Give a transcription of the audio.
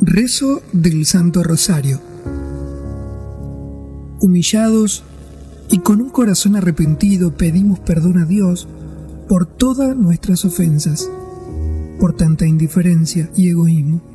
Rezo del Santo Rosario. Humillados y con un corazón arrepentido pedimos perdón a Dios por todas nuestras ofensas, por tanta indiferencia y egoísmo.